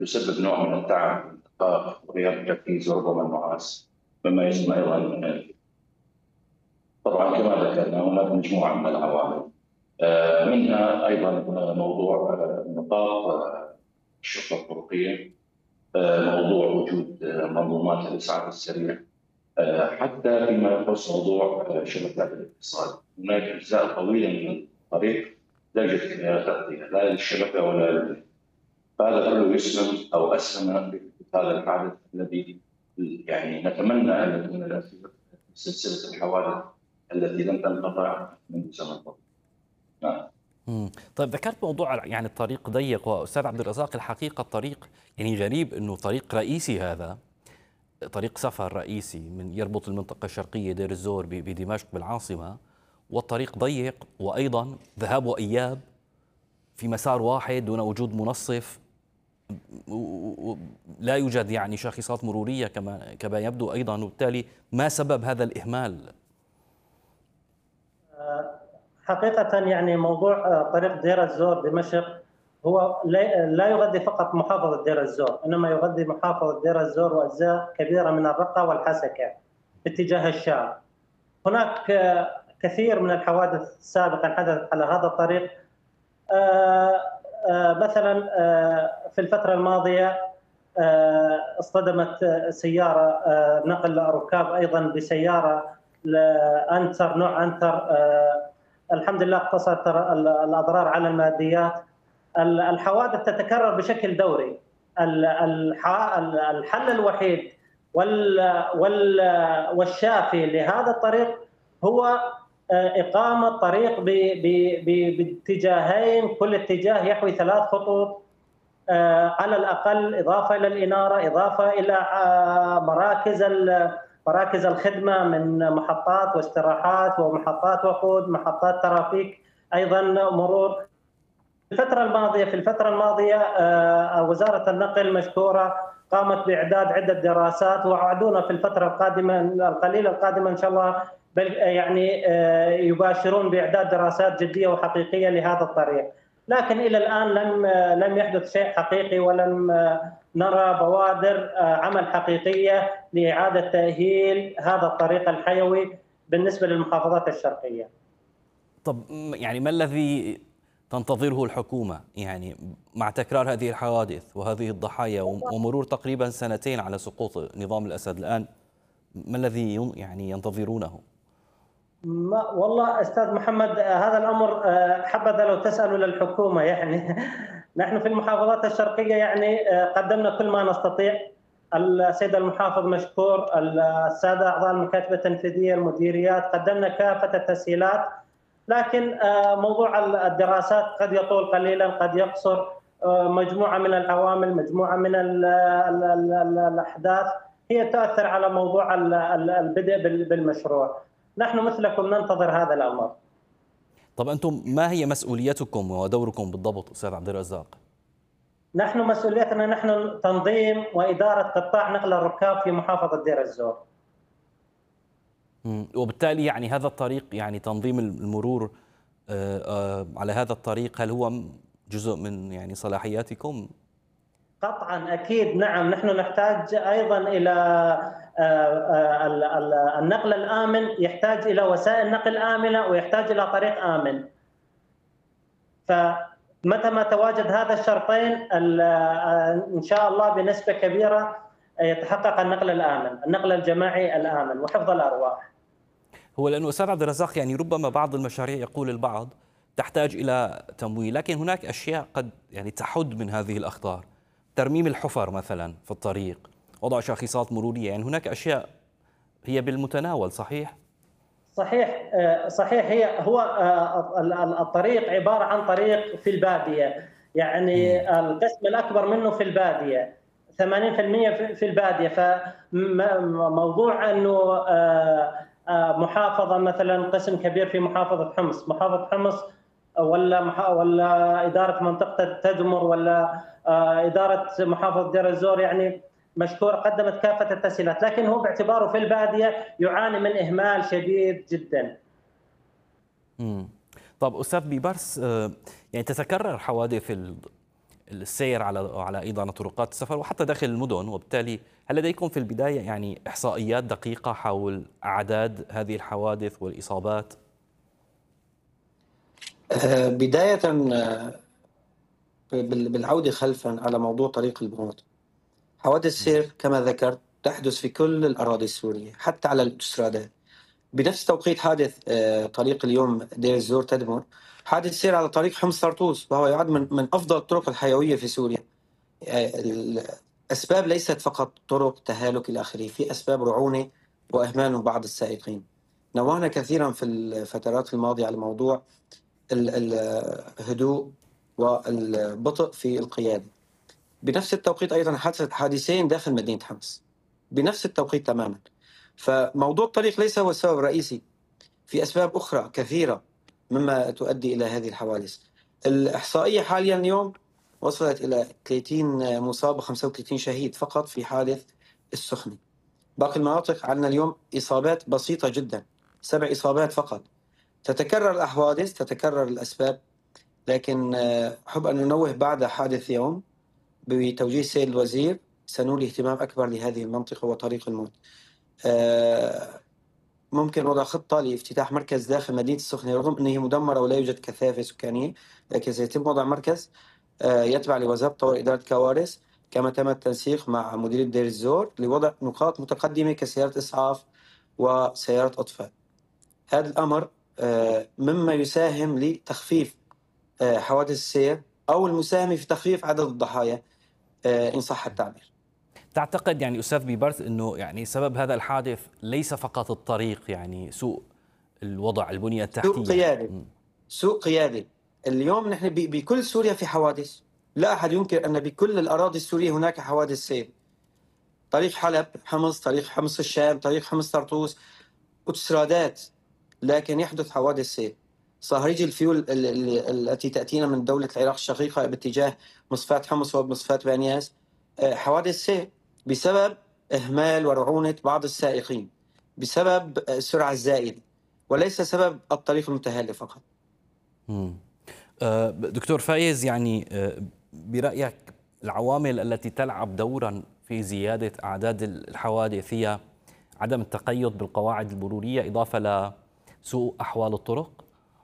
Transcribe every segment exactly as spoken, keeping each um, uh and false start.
تسبب نوع من التعب والارهاق وغياب التركيز وربما النعاس، مما يسمى ايضا. طبعا كما ذكرنا هناك مجموعه من العوامل، آه، منها ايضا موضوع آه، نقاط آه، الشرطه الطرقيه، آه، موضوع وجود آه، منظومات الاسعاف السريع، آه، حتى فيما يخص موضوع آه، شبكات الاتصال. هناك اجزاء طويله من الطريق لا يوجد فيها تغطيه لا للشبكه ولا لل- فهذا كله يسهم او اسهم في هذا الحادث الذي يعني نتمنى ان يكون الاخير في سلسله الحوادث التي لم تنقطع منذ زمن طويل. نعم. مم. طيب ذكرت موضوع يعني الطريق ضيق، واستاذ عبد الرزاق الحقيقه الطريق يعني غريب انه طريق رئيسي، هذا طريق سفر رئيسي من يربط المنطقه الشرقيه دير الزور ب- بدمشق بالعاصمه، والطريق ضيق وايضا ذهاب واياب في مسار واحد دون وجود منصف، و- و- لا يوجد يعني شاخصات مروريه كما كما يبدو ايضا، وبالتالي ما سبب هذا الاهمال؟ حقيقة يعني موضوع آه، طريق دير الزور دمشق هو لا لا يغذي فقط محافظة دير الزور، إنما يغذي محافظة دير الزور وأجزاء كبيرة من الرقة والحسكة باتجاه الشام. هناك آه، كثير من الحوادث سابقا حدثت على هذا الطريق. آه، آه، مثلا آه، في الفترة الماضية آه، اصطدمت آه، سيارة آه، نقل ركاب أيضا بسيارة أنتر نوع أنتر. آه، الحمد لله اقتصرت الأضرار على الماديات. الحوادث تتكرر بشكل دوري. الحل الوحيد والشافي لهذا الطريق هو إقامة طريق باتجاهين، كل اتجاه يحوي ثلاث خطوط على الأقل، إضافة إلى الإنارة، إضافة إلى مراكز مراكز الخدمة من محطات واستراحات ومحطات وقود، محطات ترافيك، أيضا مرور. الفترة الماضية في الفترة الماضية وزارة النقل مشكورة قامت بإعداد عدة دراسات، ووعدونا في الفترة القادمة القليلة القادمة إن شاء الله بل يعني يباشرون بإعداد دراسات جدية وحقيقية لهذا الطريق. لكن إلى الآن لم لم يحدث شيء حقيقي، ولم نرى بوادر عمل حقيقية لإعادة تأهيل هذا الطريق الحيوي بالنسبة للمحافظات الشرقية. طب يعني ما الذي تنتظره الحكومة يعني مع تكرار هذه الحوادث وهذه الضحايا ومرور تقريبا سنتين على سقوط نظام الأسد الآن؟ ما الذي يعني ينتظرونه؟ ما والله أستاذ محمد، هذا الأمر حبذا لو تسألوا للحكومة. يعني نحن في المحافظات الشرقية يعني قدمنا كل ما نستطيع. السيد المحافظ مشكور، السادة أعضاء المكاتب التنفيذية، المديريات، قدمنا كافة التسهيلات، لكن موضوع الدراسات قد يطول قليلا قد يقصر. مجموعة من العوامل، مجموعة من الأحداث هي تؤثر على موضوع البدء بالمشروع. نحن مثلكم ننتظر هذا الأمر. طب أنتم ما هي مسؤوليتكم ودوركم بالضبط أستاذ عبد الرزاق؟ نحن مسؤوليتنا نحن تنظيم وإدارة قطاع نقل الركاب في محافظة دير الزور. وبالتالي يعني هذا الطريق، يعني تنظيم المرور على هذا الطريق، هل هو جزء من يعني صلاحياتكم؟ قطعا أكيد نعم. نحن نحتاج أيضا إلى النقل الآمن، يحتاج إلى وسائل نقل آمنة، ويحتاج إلى طريق آمن. فمتى ما تواجد هذا الشرطين إن شاء الله بنسبة كبيرة يتحقق النقل الآمن، النقل الجماعي الآمن وحفظ الأرواح. هو لأنه أستاذ عبد الرزاق يعني ربما بعض المشاريع يقول البعض تحتاج إلى تمويل، لكن هناك أشياء قد يعني تحد من هذه الأخطار، ترميم الحفر مثلا في الطريق، وضع شاخصات مرورية، يعني هناك أشياء هي بالمتناول. صحيح؟ صحيح صحيح. هي هو الطريق عبارة عن طريق في البادية، يعني القسم الأكبر منه في البادية، ثمانين بالمئة في البادية. فموضوع أنه محافظة مثلا قسم كبير في محافظة حمص، محافظة حمص ولا ولا إدارة منطقة التدمر ولا إدارة محافظة دير الزور يعني مشكور قدمت كافة التسهيلات، لكن هو باعتباره في البادية يعاني من إهمال شديد جدا. امم طب أستاذ بيبرس، يعني تتكرر حوادث السير على على ايضا طرقات السفر وحتى داخل المدن، وبالتالي هل لديكم في البدايه يعني احصائيات دقيقه حول اعداد هذه الحوادث والاصابات؟ بداية بالعودة خلفا على موضوع طريق البنوط، حوادث السير كما ذكرت تحدث في كل الأراضي السورية حتى على الأوتوسترادات. بنفس توقيت حادث طريق اليوم دير الزور تدمر، حادث سير على طريق حمص طرطوس وهو يعد من من أفضل الطرق الحيوية في سوريا. الأسباب ليست فقط طرق تهالك إلى آخره، في أسباب رعونة وإهمال من بعض السائقين. نوهنا كثيرا في الفترات الماضية على موضوع الهدوء والبطء في القيادة. بنفس التوقيت أيضا حدثت حادثين داخل مدينة حمص بنفس التوقيت تماما. فموضوع الطريق ليس هو السبب الرئيسي، في أسباب أخرى كثيرة مما تؤدي إلى هذه الحوادث. الإحصائية حاليا اليوم وصلت إلى ثلاثين مصاب وخمسة وثلاثين شهيد فقط في حادث السخنة. باقي المناطق عندنا اليوم إصابات بسيطة جدا، سبع إصابات فقط. تتكرر الأحوادث، تتكرر الأسباب، لكن أحب أن ننوه بعد حادث يوم بتوجيه السيد الوزير سنولي اهتمام أكبر لهذه المنطقة وطريق الموت. ممكن وضع خطة لافتتاح مركز داخل مدينة السخنة، رغم أنها مدمرة ولا يوجد كثافة سكانية، لكن سيتم وضع مركز يتبع لوزارة طوارئ إدارة كوارث، كما تم التنسيق مع مديرية دير الزور لوضع نقاط متقدمة كسيارة إسعاف وسيارة أطفال. هذا الأمر مما يساهم لتخفيف حوادث السير أو المساهمة في تخفيف عدد الضحايا إن صح التعبير. تعتقد يعني أستاذ بيبرث أنه يعني سبب هذا الحادث ليس فقط الطريق، يعني سوء الوضع البنية التحتية، سوء قيادة م. سوء قيادة. اليوم نحن بكل سوريا في حوادث، لا أحد ينكر أن بكل الأراضي السورية هناك حوادث سير. طريق حلب حمص، طريق حمص الشام، طريق حمص طرطوس، أوتوسترادات، لكن يحدث حوادث سير. صهريج الفيول التي تأتينا من دولة العراق الشقيقة باتجاه مصفاة حمص ومصفاة بانياس، حوادث سير بسبب إهمال ورعونة بعض السائقين، بسبب السرعة الزائدة، وليس سبب الطريق المتهالك فقط. دكتور فايز، يعني برأيك العوامل التي تلعب دورا في زيادة أعداد الحوادث هي عدم التقيد بالقواعد المرورية إضافة لسوء أحوال الطرق؟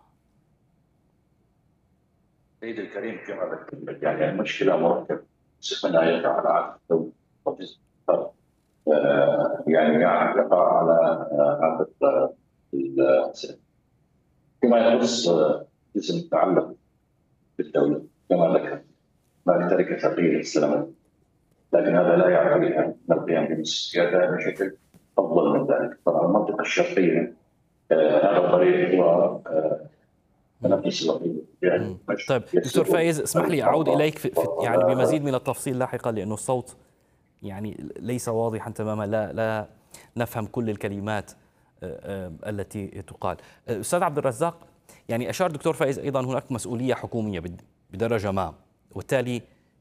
سيدي الكريم، كما ذكرت يعني المشكلة مركبة منها يقع على عدد الدولة، يعني يقع على عدد السنة. فيما يخص جزء متعلق بالدولة كما ذكرت ما ترك تغيير السلامات، لكن هذا لا يعني أن القيام بالسيادة بشكل أفضل من ذلك. طبعا المنطقة الشرقية هذا الطريق هو تنفس يعني. طيب دكتور فايز، اسمح لي أعود إليك في يعني بمزيد من التفصيل لاحقا، لأنه الصوت يعني ليس واضحا تماما، لا لا نفهم كل الكلمات التي تقال. أستاذ عبد الرزاق، يعني أشار دكتور فايز أيضا هناك مسؤولية حكومية بدرجة ما، وبالتالي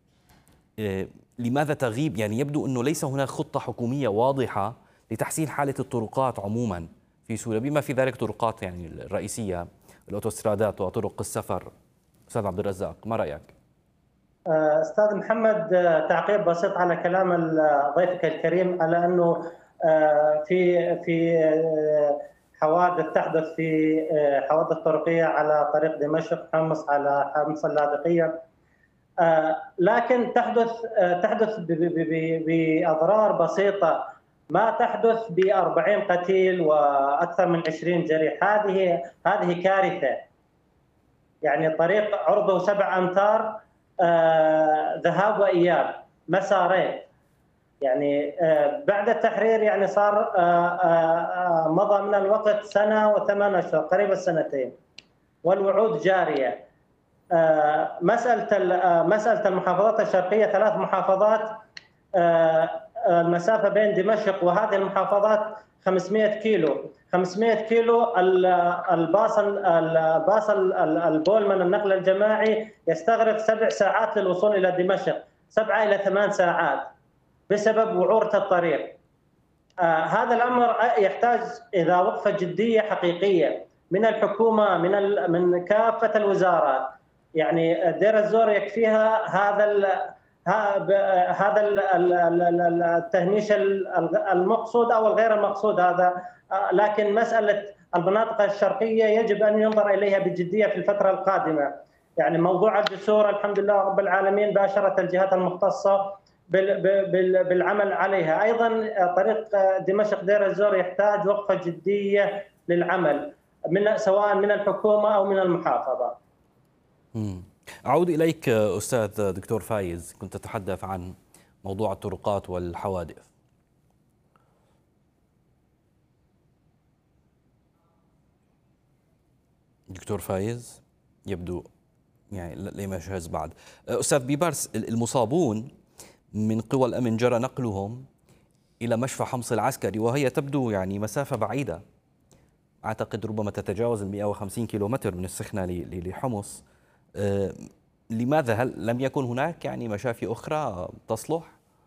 لماذا تغيب؟ يعني يبدو أنه ليس هناك خطة حكومية واضحة لتحسين حالة الطرقات عموما في سوريا، بما في ذلك طرقات يعني الرئيسية، الأوتوسترادات وطرق السفر. أستاذ عبد الرزاق، ما رأيك؟ أستاذ محمد، تعقيب بسيط على كلام ضيفك الكريم، على أنه في في حوادث تحدث في حوادث طرقية على طريق دمشق حمص، على حمص اللاذقية، لكن تحدث تحدث بأضرار بسيطة، ما تحدث بأربعين قتيل وأكثر من عشرين جريح. هذه هذه كارثة. يعني طريق عرضه سبع أمتار ذهاب وإياب، مسارين. يعني بعد التحرير يعني صار مضى من الوقت سنة وثمان أشهر، قريب السنتين، والوعود جارية. مسألة مسألة المحافظات الشرقية، ثلاث محافظات، المسافة بين دمشق وهذه المحافظات خمسمئة كيلو. خمسمئة كيلو. الباص الباص البولمان النقل الجماعي يستغرق سبع ساعات للوصول إلى دمشق، سبعة إلى ثمان ساعات بسبب وعورة الطريق. آه هذا الأمر يحتاج إلى وقفة جدية حقيقية من الحكومة، من من كافة الوزارات. يعني دير الزور يكفيها هذا ال هذا التهميش المقصود او الغير المقصود هذا، لكن مساله المناطق الشرقيه يجب ان ينظر اليها بجديه في الفتره القادمه. يعني موضوع الجسور الحمد لله رب العالمين باشرت الجهات المختصه بالعمل عليها. ايضا طريق دمشق دير الزور يحتاج وقفه جديه للعمل من سواء من الحكومه او من المحافظه. مم. أعود إليك أستاذ دكتور فايز، كنت تتحدث عن موضوع الطرقات والحوادث. دكتور فايز يبدو يعني لما جهز بعد. أستاذ بيبرس، المصابون من قوى الأمن جرى نقلهم إلى مشفى حمص العسكري، وهي تبدو يعني مسافة بعيدة، أعتقد ربما تتجاوز ال مئة وخمسين كيلومتر من السخنة لحمص. أه لماذا؟ هل لم يكن هناك يعني مشافي أخرى تصلح؟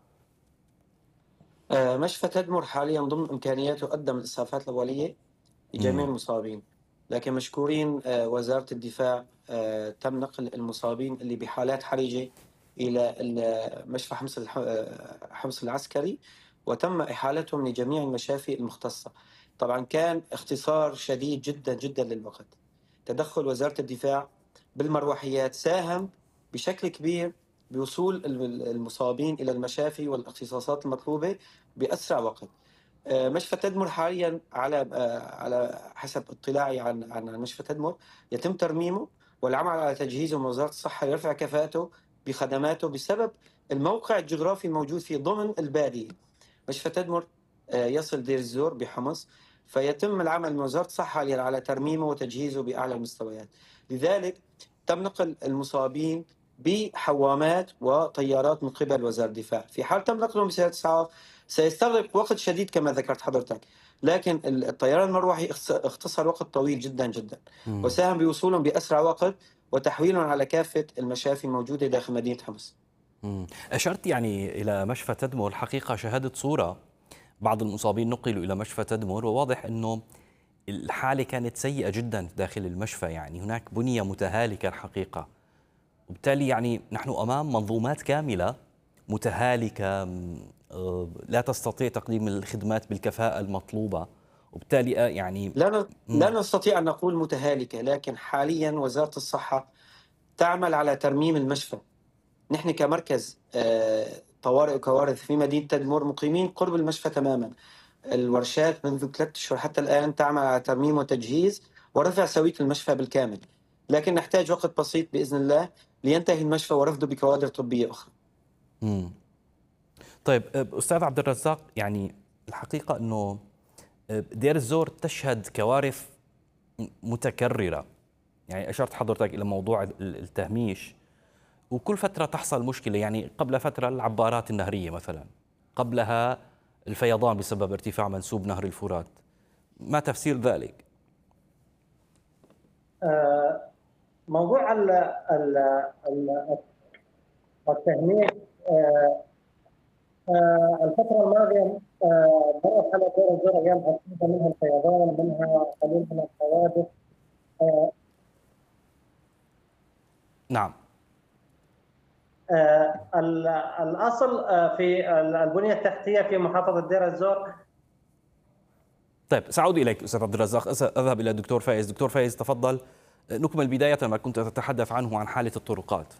أه مشفى تدمر حاليا ضمن إمكانياته قدم الإسعافات الأولية لجميع المصابين، لكن مشكورين أه وزارة الدفاع أه تم نقل المصابين اللي بحالات حرجة إلى مشفى حمص حمص العسكري، وتم إحالتهم لجميع المشافي المختصة. طبعا كان اختصار شديد جدا جدا للوقت. تدخل وزارة الدفاع بالمروحيات ساهم بشكل كبير بوصول المصابين إلى المشافي والاختصاصات المطلوبة بأسرع وقت. مشفى تدمر حاليا على على حسب اطلاعي عن عن مشفى تدمر يتم ترميمه والعمل على تجهيزه من وزارة الصحة ليرفع كفاءته بخدماته بسبب الموقع الجغرافي الموجود فيه ضمن البادية. مشفى تدمر يصل دير الزور بحمص، فيتم العمل من وزارة الصحة على ترميمه وتجهيزه بأعلى المستويات. لذلك تم نقل المصابين بحوامات وطيارات من قبل وزارة الدفاع. في حال تم نقلهم بسيارة إسعاف سيستغرق وقت شديد كما ذكرت حضرتك، لكن الطيران المروحي اختصر وقت طويل جدا جدا وساهم بوصولهم بأسرع وقت وتحويلهم على كافة المشافي الموجودة داخل مدينة حمص. أشرت يعني إلى مشفى تدمر، الحقيقة شاهدت صورة بعض المصابين نقلوا إلى مشفى تدمر، وواضح أنه الحالة كانت سيئة جدا داخل المشفى، يعني هناك بنية متهالكة الحقيقة، وبالتالي يعني نحن أمام منظومات كاملة متهالكة لا تستطيع تقديم الخدمات بالكفاءة المطلوبة، وبالتالي يعني لا لا نستطيع أن نقول متهالكة، لكن حاليا وزارة الصحة تعمل على ترميم المشفى. نحن كمركز طوارئ وكوارث في مدينة تدمر مقيمين قرب المشفى تماما. الورشات منذ ثلاثة أشهر حتى الآن تعمل على ترميم وتجهيز ورفع سوية المشفى بالكامل، لكن نحتاج وقت بسيط بإذن الله لينتهي المشفى ورفضه بكوادر طبية أخرى. مم. طيب أستاذ عبد الرزاق، يعني الحقيقة أنه دير الزور تشهد كوارث متكررة، يعني أشرت حضرتك إلى موضوع التهميش، وكل فترة تحصل مشكلة. يعني قبل فترة العبارات النهرية مثلا، قبلها الفيضان بسبب ارتفاع منسوب نهر الفرات. ما تفسير ذلك؟ موضوع التهميش الفترة الماضية مرت على دير الزور أيام عصيبة، منها الفيضان، منها قليل من الحوادث. نعم. الأصل في البنية التحتية في محافظة دير الزور. طيب سأعود إليك أستاذ عبد الرزاق، أذهب إلى الدكتور فايز. دكتور فايز تفضل، نكمل بداية ما كنت تتحدث عنه عن حالة الطرقات.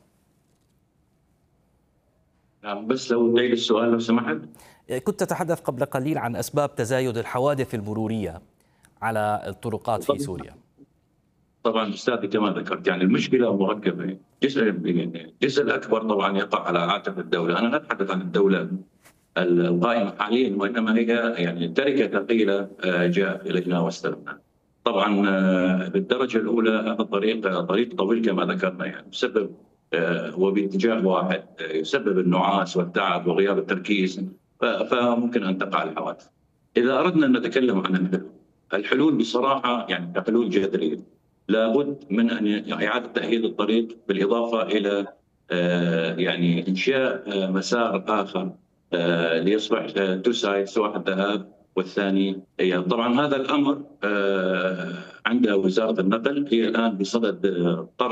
نعم، بس لو نعيد السؤال لو سمحت. كنت تتحدث قبل قليل عن أسباب تزايد الحوادث المرورية على الطرقات في سوريا. طبعا أستاذي كما ذكرت يعني المشكلة مركبة. جزء الجزء الأكبر طبعا يقع على عاتق الدولة. أنا لا أتحدث عن الدولة القائمة حاليا، وإنما هي يعني تركة ثقيلة جاء إلينا واستلمنا. طبعا بالدرجة الأولى هذا الطريق طريق طويل كما ذكرنا، يعني يسبب هو باتجاه واحد، يسبب النعاس والتعب وغياب التركيز، فممكن أن تقع الحوادث. إذا أردنا أن نتكلم عن الحلول، الحلول بصراحة يعني كحلول جذرية لابد من أن إعادة تأهيل الطريق، بالإضافة إلى يعني إنشاء مسار آخر ليصبح تو سايدز، واحد ذهاب والثاني إياب. طبعا هذا الأمر عند وزارة النقل، هي الآن بصدد طرح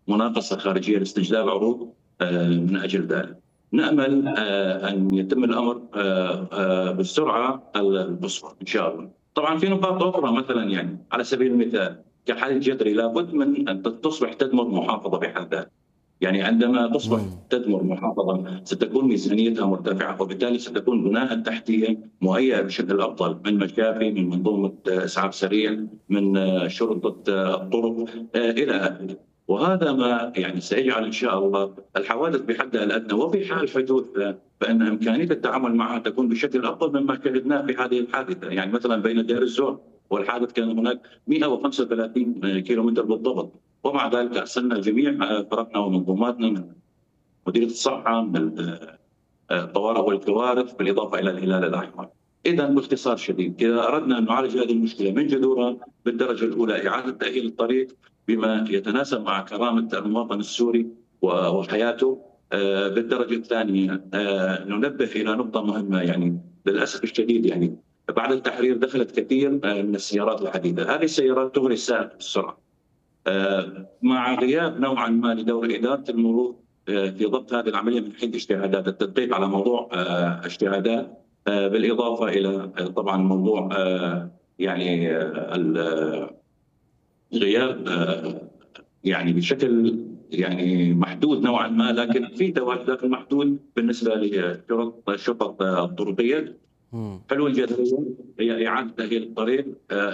مناقصة خارجية لاستجلاب عروض من أجل ذلك. نأمل أن يتم الأمر بالسرعة القصوى إن شاء الله. طبعا في نقاط أخرى، مثلا يعني على سبيل المثال كحل الجذري لابد من أن تصبح تدمر محافظة بحد ذاتها. يعني عندما تصبح تدمر محافظة ستكون ميزانيتها مرتفعة، وبالتالي ستكون بناء التحتية مهيئة بشكل أفضل، من مشافي، من منظومة إسعاف سريع، من شرطة الطرق إلى آخره. وهذا ما يعني سيجعل إن شاء الله الحوادث بحدها الأدنى، وفي حال حدوثها فإن إمكانية التعامل معها تكون بشكل أفضل مما شهدناه في هذه الحادثة. يعني مثلا بين دير الزور والحادث كان هناك مئة وخمسة وثلاثين كيلومتر بالضبط، ومع ذلك أرسلنا جميع فرقنا ومنظوماتنا من مديرية الصحة، من الطوارئ والكوارث، بالإضافة إلى الهلال الأحمر. إذا باختصار شديد، إذا أردنا أن نعالج هذه المشكلة من جذورها بالدرجة الأولى إعادة تأهيل الطريق بما يتناسب مع كرامة المواطن السوري وحياته. بالدرجة الثانية ننبه إلى نقطة مهمة، يعني للأسف الشديد يعني بعد التحرير دخلت كثير من السيارات الحديثة. هذه السيارات تغري السائق بالسرعة، مع غياب نوعا ما لدور إدارة المرور في ضبط هذه العملية من حيث اجتهادات التدقيق على موضوع اجتهادات، بالإضافة إلى طبعا موضوع يعني الغياب يعني بشكل يعني محدود نوعا ما، لكن في تواجد محدود بالنسبة لشرط الشرطة الطرقية. حلول الجذرية هي إعادة تأهيل الطريق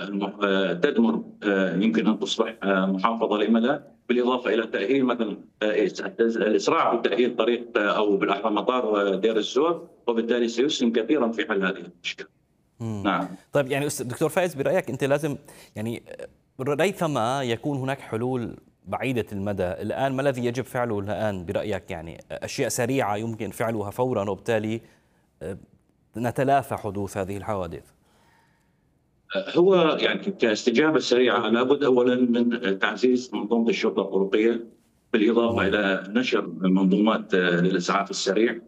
تدمر يمكن أن تصبح محافظة لمدى، بالإضافة إلى تأهيل مثلا الإسراع في تأهيل طريق أو بالأحرى مطار دير الزور، وبالتالي سيسهم كثيرا في حل هذه المشكلة. نعم. طيب يعني دكتور فايز، برأيك أنت لازم يعني ريثما يكون هناك حلول بعيدة المدى الآن، ما الذي يجب فعله الآن برأيك؟ يعني أشياء سريعة يمكن فعلها فورا وبالتالي نتلافى حدوث هذه الحوادث. هو يعني كاستجابة سريعة لابد أولا من تعزيز منظومة الشرطة الطرقية، بالإضافة إلى نشر منظومات للإسعاف السريع.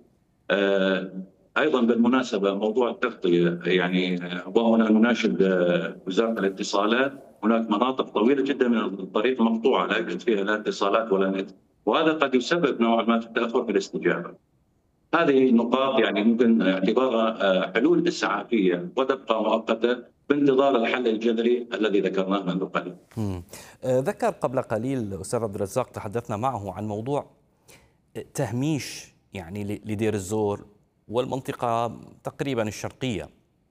أيضا بالمناسبة موضوع التغطية، يعني وهنا نناشد وزارة الاتصالات، هناك مناطق طويلة جدا من الطريق مقطوعة لا يوجد فيها لا اتصالات ولا نت، وهذا قد يسبب نوعا ما في التأخر في الاستجابة. هذه النقاط يعني ممكن اعتبارها حلول إسعافية وتبقى مؤقتة بانتظار الحل الجذري الذي ذكرناه منذ قليل. ذكر قبل قليل أستاذ عبد الرزاق، تحدثنا معه عن موضوع تهميش يعني لدير الزور والمنطقة تقريبا الشرقية.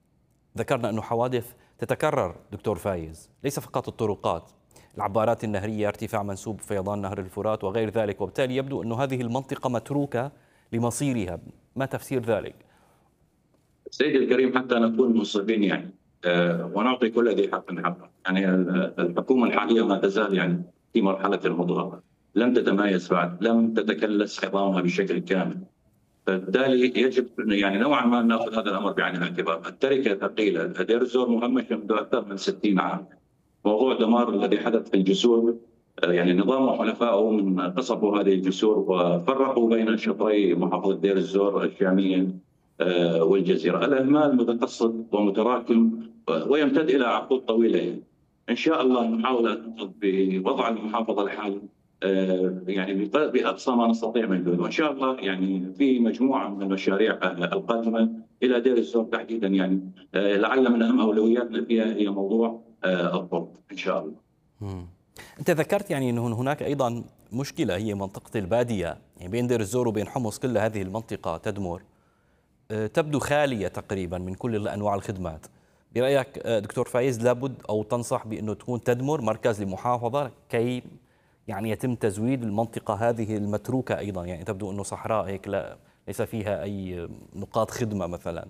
ذكرنا أنه حوادث تتكرر دكتور فايز، ليس فقط الطرقات، العبارات النهرية، ارتفاع منسوب فيضان نهر الفرات وغير ذلك، وبالتالي يبدو أنه هذه المنطقة متروكة لمصيرها. ما تفسير ذلك؟ سيدي الكريم، حتى نكون منصفين يعني أه ونعطي كل ذي حق حقه، يعني الحكومة الحالية ما تزال يعني في مرحلة المضغة، لم تتمايز بعد، لم تتكلس عظامها بشكل كامل، فبالتالي يجب يعني نوعا ما ناخذ هذا الامر بعين الاعتبار. التركه ثقيله، دير الزور مهمشه منذ اكثر من ستين عام. موضوع الدمار الذي حدث في الجسور، يعني نظام وحلفائه من قصفوا هذه الجسور وفرقوا بين شطري محافظه دير الزور الشاميه والجزيره. الاهمال متقصد ومتراكم ويمتد الى عقود طويله. ان شاء الله نحاول ان ننهض بوضع المحافظه الحالي يعني بأقصى ما نستطيع من جهد، وإن شاء الله يعني في مجموعة من المشاريع القادمة إلى دير الزور تحديدا، يعني لعل من أهم أولوياتنا فيها هي موضوع الطرق إن شاء الله. مم. أنت ذكرت يعني أنه هناك أيضا مشكلة هي منطقة البادية، يعني بين دير الزور وبين حمص كل هذه المنطقة تدمر، تبدو خالية تقريبا من كل أنواع الخدمات. برأيك دكتور فايز لابد أو تنصح بأنه تكون تدمر مركز لمحافظة كي يعني يتم تزويد المنطقة هذه المتروكة أيضا؟ يعني تبدو أنه صحراء هيك، لا ليس فيها أي نقاط خدمة مثلا.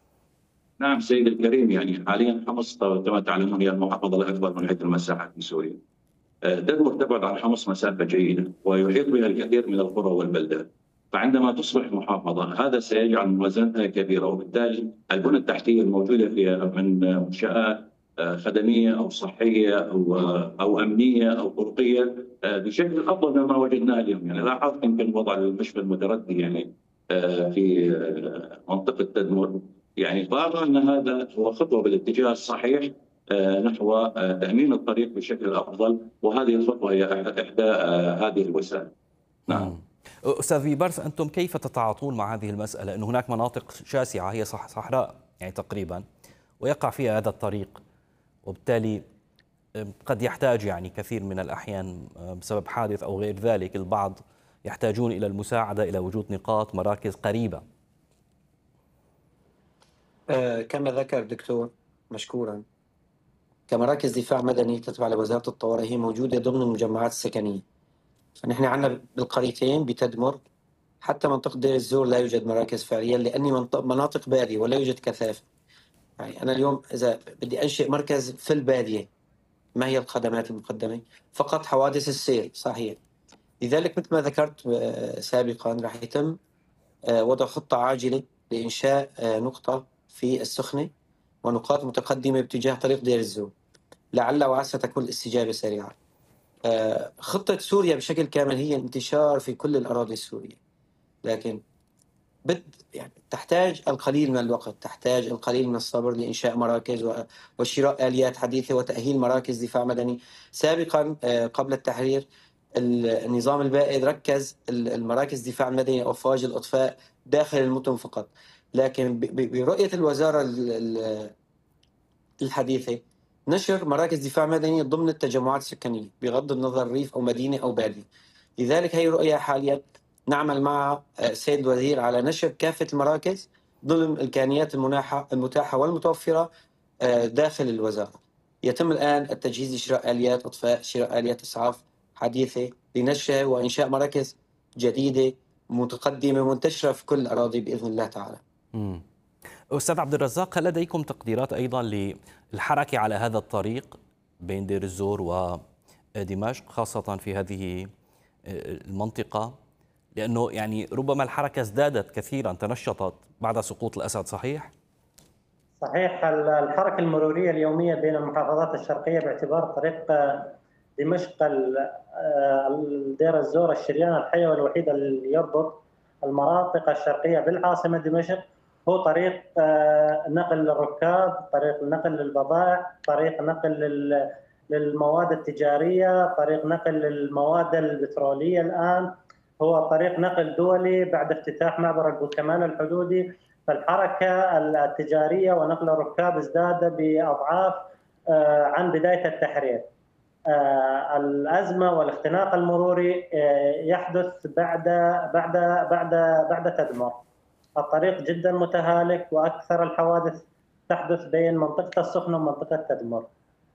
نعم سيد الكريم، يعني حاليا حمص كما تعلمون هي المحافظة الأكبر من حيث المساحة في سوريا. تدمر تبعد عن حمص مسافة جيدة ويحيط بها الكثير من القرى والبلدات، فعندما تصبح محافظة هذا سيجعل موازنتها كبيرة، وبالتالي البنى التحتية الموجودة فيها من منشآت خدمية أو صحية أو أو أمنية أو طرقية بشكل أفضل مما وجدناه اليوم. يعني لاحظت يمكن وضع المشفى المتردي يعني في منطقة تدمر، يعني فأرى أن هذا هو خطوة بالاتجاه الصحيح نحو تأمين الطريق بشكل أفضل، وهذه الخطوة هي إحدى هذه الوسائل. نعم. أستاذ بيبرس، أنتم كيف تتعاطون مع هذه المسألة؟ أنه هناك مناطق شاسعة هي صحراء يعني تقريبا ويقع فيها هذا الطريق، وبالتالي قد يحتاج يعني كثير من الأحيان بسبب حادث أو غير ذلك البعض يحتاجون إلى المساعدة، إلى وجود نقاط مراكز قريبة. آه كما ذكر دكتور مشكورا، كمراكز دفاع مدني تتبع لوزارة الطوارئ هي موجودة ضمن المجمعات السكنية. فنحن عندنا بالقريتين بتدمر حتى منطقة دير الزور لا يوجد مراكز فعليا، لأني مناطق بادية ولا يوجد كثافة. يعني أنا اليوم إذا بدي أنشئ مركز في البادية، ما هي الخدمات المقدمة؟ فقط حوادث السير، صحيح. لذلك مثل ما ذكرت سابقا راح يتم وضع خطة عاجلة لإنشاء نقطة في السخنة ونقاط متقدمة باتجاه طريق دير الزور، لعل وعسى تكون الاستجابة سريعة. خطة سوريا بشكل كامل هي الانتشار في كل الأراضي السورية، لكن بد يعني تحتاج القليل من الوقت، تحتاج القليل من الصبر لإنشاء مراكز وشراء آليات حديثة وتأهيل مراكز دفاع مدني. سابقا قبل التحرير النظام البائد ركز المراكز دفاع مدني أو أفواج الإطفاء داخل المدن فقط، لكن برؤية الوزارة الحديثة نشر مراكز دفاع مدني ضمن التجمعات السكنية بغض النظر ريف أو مدينة أو بادية. لذلك هي رؤية حاليا نعمل مع سيد الوزير على نشر كافة المراكز ضمن الإمكانيات المتاحة والمتوفرة داخل الوزارة. يتم الآن التجهيز لشراء آليات إطفاء، شراء آليات إسعاف حديثة لنشر وإنشاء مراكز جديدة متقدمة منتشرة في كل الأراضي بإذن الله تعالى. مم. أستاذ عبد الرزاق، هل لديكم تقديرات أيضا للحركة على هذا الطريق بين دير الزور ودمشق خاصة في هذه المنطقة؟ لأنه يعني ربما الحركة ازدادت كثيرا، تنشطت بعد سقوط الأسد، صحيح؟ صحيح. الحركة المرورية اليومية بين المحافظات الشرقية باعتبار طريق دمشق دير الزور الشريان الحيوي الوحيد اللي يربط المناطق الشرقية بالعاصمة دمشق هو طريق نقل الركاب، طريق نقل للبضائع، طريق نقل للمواد التجارية، طريق نقل للمواد البترولية. الآن هو طريق نقل دولي بعد افتتاح معبر البوكمان الحدودي. فالحركة التجارية ونقل الركاب ازداد بأضعاف عن بداية التحرير. الأزمة والاختناق المروري يحدث بعد بعد بعد بعد تدمر. الطريق جدا متهالك وأكثر الحوادث تحدث بين منطقة السخنة ومنطقة تدمر.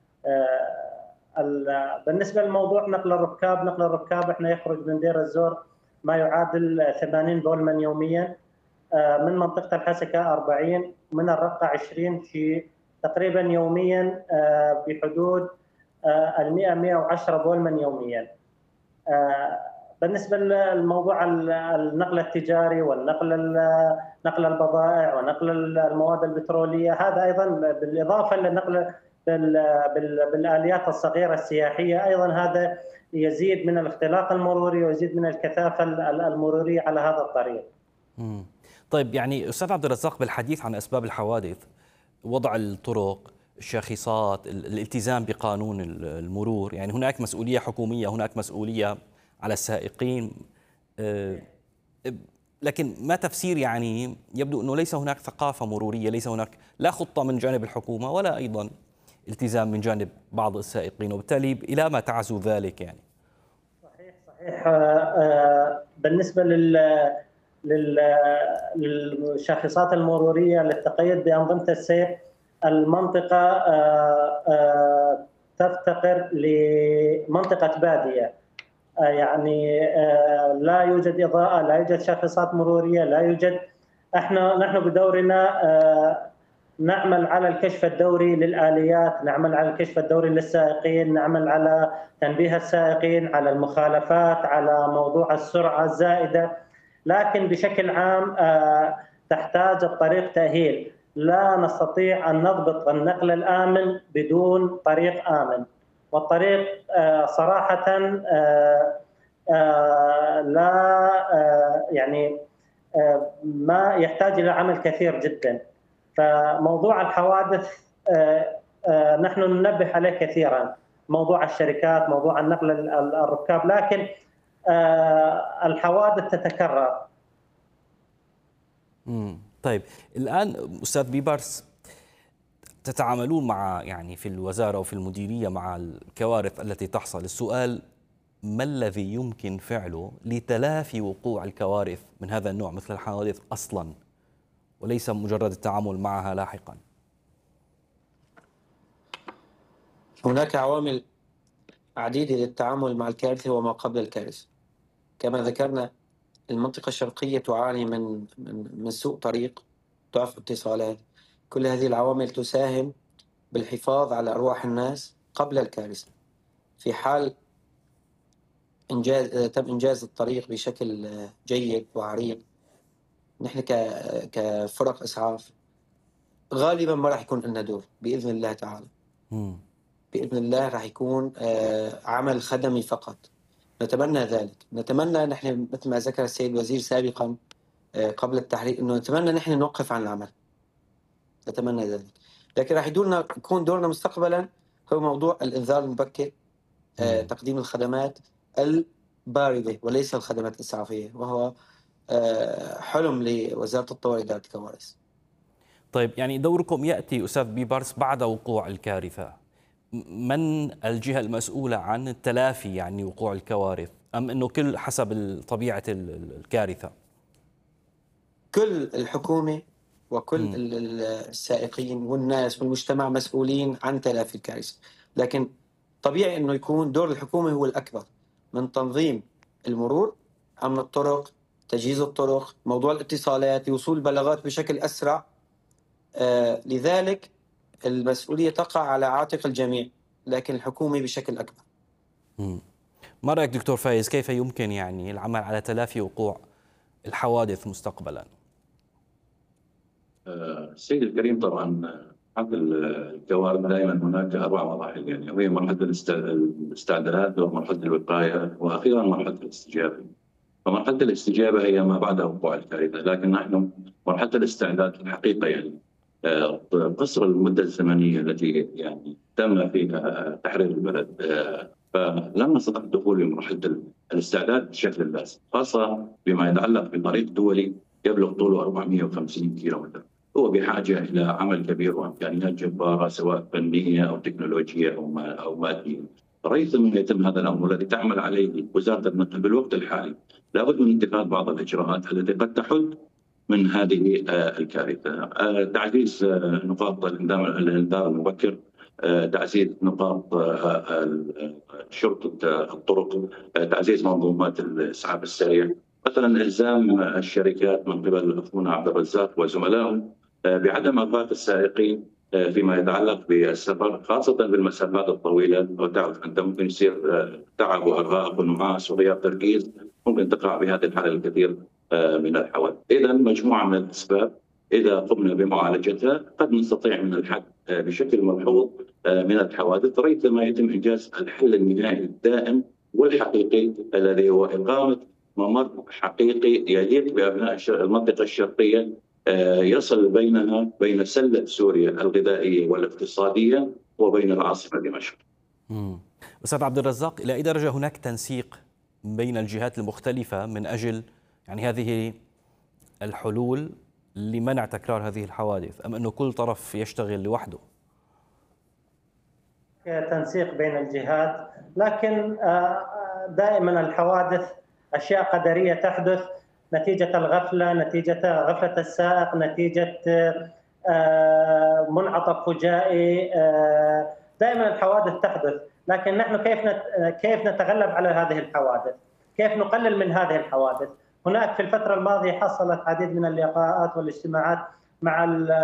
بالنسبة لموضوع نقل الركاب، نقل الركاب احنا يخرج من دير الزور ما يعادل ثمانين بولما يوميا، من منطقة الحسكة أربعين، من الرقة عشرين، في تقريبا يوميا بحدود المئة مئة وعشرة بولما يوميا. بالنسبة للموضوع النقل التجاري والنقل نقل البضائع ونقل المواد البترولية، هذا أيضا بالإضافة للنقل بالآليات الصغيرة السياحية، أيضا هذا يزيد من الاختلاق المروري ويزيد من الكثافة المرورية على هذا الطريق. مم. طيب يعني أستاذ عبد الرزاق، بالحديث عن أسباب الحوادث، وضع الطرق، الشاخصات، الالتزام بقانون المرور، يعني هناك مسؤولية حكومية، هناك مسؤولية على السائقين، لكن ما تفسير يعني يبدو أنه ليس هناك ثقافة مرورية، ليس هناك لا خطة من جانب الحكومة ولا أيضا التزام من جانب بعض السائقين، وبالتالي إلى ما تعزو ذلك يعني؟ صحيح صحيح. بالنسبة لل للشاخصات المرورية للتقيد بأنظمة السير، المنطقة تفتقر لمنطقة بادية، يعني لا يوجد إضاءة، لا يوجد شاخصات مرورية، لا يوجد. احنا نحن بدورنا نعمل على الكشف الدوري للآليات، نعمل على الكشف الدوري للسائقين، نعمل على تنبيه السائقين على المخالفات، على موضوع السرعة الزائدة، لكن بشكل عام تحتاج الطريق تأهيل. لا نستطيع أن نضبط النقل الآمن بدون طريق آمن، والطريق صراحة لا يعني ما يحتاج إلى عمل كثير جدا. فموضوع الحوادث نحن ننبه عليه كثيرا، موضوع الشركات، موضوع النقل الركاب، لكن الحوادث تتكرر. امم طيب الان استاذ بيبرس، تتعاملون مع يعني في الوزاره وفي المديريه مع الكوارث التي تحصل، السؤال ما الذي يمكن فعله لتلافي وقوع الكوارث من هذا النوع مثل الحوادث اصلا، وليس مجرد التعامل معها لاحقا؟ هناك عوامل عديدة للتعامل مع الكارثة وما قبل الكارثة. كما ذكرنا، المنطقة الشرقية تعاني من من, من سوء طريق، ضعف اتصالات. كل هذه العوامل تساهم بالحفاظ على أرواح الناس قبل الكارثة. في حال إنجاز تم إنجاز الطريق بشكل جيد وعريق، نحن كفرق إسعاف غالبا ما راح يكون لنا دور بإذن الله تعالى. م. بإذن الله راح يكون عمل خدمي فقط. نتمنى ذلك. نتمنى نحن مثل ما ذكر السيد الوزير سابقا قبل التحريك أنه نتمنى نحن نوقف عن العمل. نتمنى ذلك. لكن راح يدورنا يكون دورنا مستقبلا هو موضوع الإنذار المبكر، م. تقديم الخدمات الباردة وليس الخدمات الإسعافية، وهو حلم لوزارة الطوارئ وإدارة الكوارث. طيب يعني دوركم يأتي أستاذ بيبرس بعد وقوع الكارثة، من الجهة المسؤولة عن التلافي يعني وقوع الكوارث، أم أنه كل حسب طبيعة الكارثة؟ كل الحكومة وكل م. السائقين والناس والمجتمع مسؤولين عن تلافي الكارثة، لكن طبيعي أنه يكون دور الحكومة هو الأكبر من تنظيم المرور، أمن الطرق، تجهيز الطرق، موضوع الاتصالات، وصول البلاغات بشكل أسرع. آه لذلك المسؤولية تقع على عاتق الجميع، لكن الحكومة بشكل أكبر. مم. ما رأيك دكتور فايز، كيف يمكن يعني العمل على تلافي وقوع الحوادث مستقبلا؟ السيد الكريم، طبعا حفل الكوارث دائما هناك أربع مراحل، يعني وهي مرحلة الاستعداد ومرحلة الوقاية وأخيرا مرحلة الاستجابة. فمرحلة الاستجابة هي ما بعد وقوع الكارثة، لكن نحن مرحلة الاستعداد في الحقيقة يعني قصر المدة الزمنية التي يعني تم فيها تحرير البلد، فلم نستطع الدخول بمرحلة الاستعداد بشكل لازم، خاصة بما يتعلق بطريق دولي يبلغ طوله أربعمئة وخمسين كيلومتر. هو بحاجة إلى عمل كبير وإمكانيات جبارة سواء فنية أو تكنولوجية أو أو مادية. ريثما يتم هذا الأمر الذي تعمل عليه وزارة النقل بالوقت الحالي، لابد من اتخاذ بعض الإجراءات التي قد تحد من هذه الكارثة. تعزيز نقاط الإنذار المبكر، تعزيز نقاط شرطة الطرق، تعزيز منظومات الإسعاف السريع، مثلا إلزام الشركات من قبل أخونا عبد الرزاق وزملائه بعدم إرهاق السائقين فيما يتعلق بالسفر، خاصة بالمسافات الطويلة. وتعرف أنت ممكن يصير تعب وإرهاق ونعاس وغياب تركيز، ممكن تقع بهذه الحالة الكثير من الحوادث. إذا مجموعة من الأسباب إذا قمنا بمعالجتها قد نستطيع من الحد بشكل ملحوظ من الحوادث، ريثما يتم إنجاز الحل النهائي الدائم والحقيقي الذي هو إقامة ممر حقيقي يليق بأبناء المنطقة الشرقية، يصل بينها بين سلة سوريا الغذائية والاقتصادية وبين العاصمة دمشق. أستاذ عبد الرزاق، إلى أي درجة هناك تنسيق بين الجهات المختلفة من أجل يعني هذه الحلول لمنع تكرار هذه الحوادث، أم أنه كل طرف يشتغل لوحده؟ تنسيق بين الجهات، لكن دائما الحوادث أشياء قدرية تحدث نتيجة الغفلة، نتيجة غفلة السائق، نتيجة منعطف فجائي. دائما الحوادث تحدث، لكن نحن كيف كيف نتغلب على هذه الحوادث؟ كيف نقلل من هذه الحوادث؟ هناك في الفترة الماضية حصلت عديد من اللقاءات والاجتماعات مع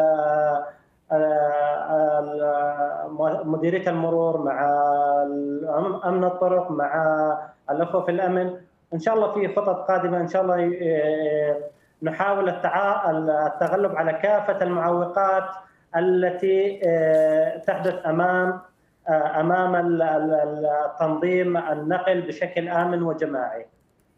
مديرية المرور، مع أمن الطرق، مع الأخوة في الأمن. إن شاء الله في خطط قادمة إن شاء الله نحاول التغلب على كافة المعوقات التي تحدث أمام أمام التنظيم النقل بشكل آمن وجماعي.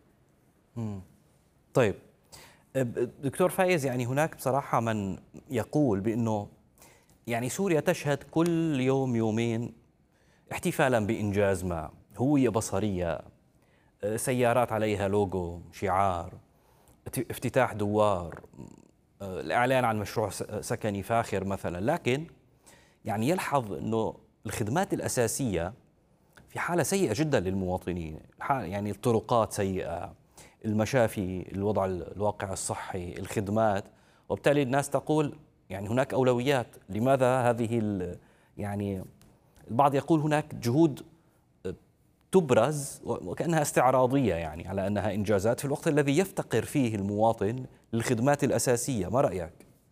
طيب دكتور فايز، يعني هناك بصراحة من يقول بأنه يعني سوريا تشهد كل يوم يومين احتفالا بإنجاز ما، هوية بصرية، سيارات عليها لوجو، شعار، افتتاح دوار، الإعلان عن مشروع سكني فاخر مثلا. لكن يعني يلحظ أنه الخدمات الأساسية في حالة سيئة جدا للمواطنين، يعني الطرقات سيئة، المشافي، الوضع الواقع الصحي، الخدمات، وبالتالي الناس تقول يعني هناك أولويات. لماذا هذه يعني البعض يقول هناك جهود تبرز وكأنها استعراضية يعني على أنها إنجازات في الوقت الذي يفتقر فيه المواطن للخدمات الأساسية. ما رأيك؟